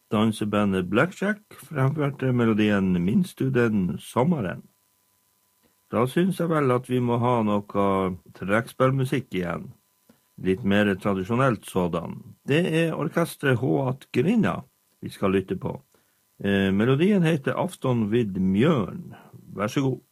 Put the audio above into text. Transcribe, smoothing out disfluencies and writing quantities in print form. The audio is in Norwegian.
Dansebandet Blackjack fremførte melodien Minns du den sommeren? Da synes jeg vel at vi må ha noe trekkspillmusikk igjen. Litt mer tradisjonelt sådan. Det orkestret Håat Grinna vi skal lytte på. Melodien heter Afton vid Mjørn. Vær så god.